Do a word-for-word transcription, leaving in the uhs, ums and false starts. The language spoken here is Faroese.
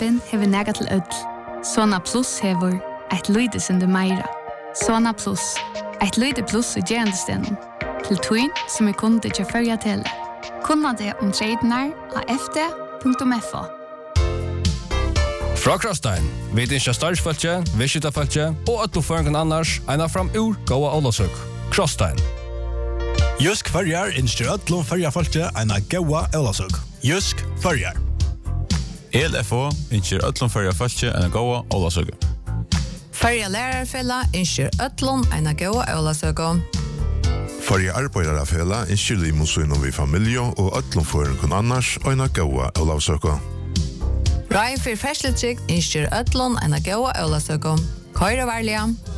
appen hever nega til ødel. Sona Plus hever eit lydesende meira. Sona Plus, eit lyde plus i gerandestenen. Til tøyn som er kunde til førja tele. Kunna det om tradenar av f d punktum f o. Fra Krostein, vi er ikke starsfølge, visitafølge og øtloføringen annars ena fram ur gåa Ålasøk. Krostein. Jusk Førjar innstyr øtlom Førjarfølge ena gåa Ålasøk. Jusk Førjar. E L F O innstyr øtlom Førjarfølge ena gåa Ålasøk. Førja lærarfella innstyr øtlom ena gåa Ålasøk. Førja arbeidarafella innstyr limonsynon vi familie og øtlomføringen annars ena gåa Ålasøk. Rai for færsletrykt innstyr øtlom ena gåa Ålasøk. Køyre varlige.